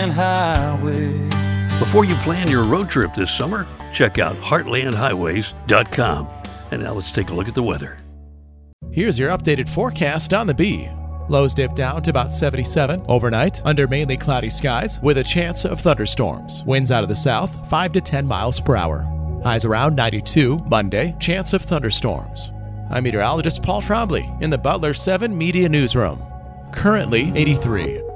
Highway. Before you plan your road trip this summer, check out heartlandhighways.com. And now let's take a look at the weather. Here's your updated forecast on the Bee. Lows dip down to about 77 overnight under mainly cloudy skies with a chance of thunderstorms. Winds out of the south 5 to 10 miles per hour. Highs around 92 Monday, chance of thunderstorms. I'm meteorologist Paul Trombley in the Butler 7 Media Newsroom. Currently 83.